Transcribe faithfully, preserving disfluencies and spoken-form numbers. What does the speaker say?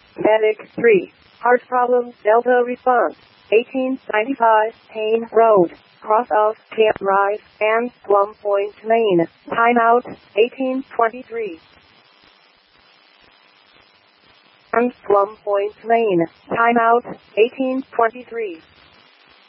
Medic three. Heart problem, Delta response. eighteen ninety-five, Payne Road, cross of Camp Rise and Plum Point Lane. Timeout, eighteen twenty-three. And Plum Point Lane. Timeout, eighteen twenty-three.